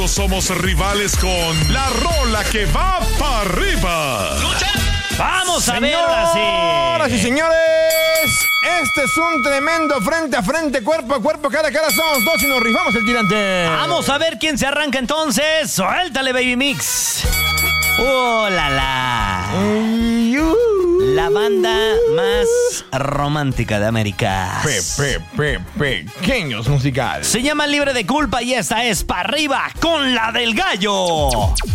Somos rivales con la rola que va para arriba. Vamos a ver ahora sí. Señoras y señores, este es un tremendo frente a frente, cuerpo a cuerpo, cara a cara. Somos dos y nos rifamos el tirante. Vamos a ver quién se arranca entonces. Suéltale, Baby Mix. ¡Oh, la! La banda más romántica de América. Pequeños musical. Se llama Libre de Culpa y esta es Pa' Arriba con la del Gallo.